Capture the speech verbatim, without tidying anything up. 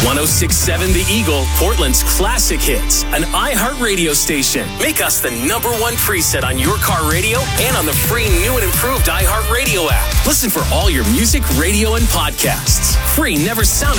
one oh six point seven The Eagle, Portland's classic hits. An iHeart radio station. Make us the number one preset on your car radio and on the free new and improved iHeart Radio app. Listen for all your music, radio, and podcasts. Free never sounded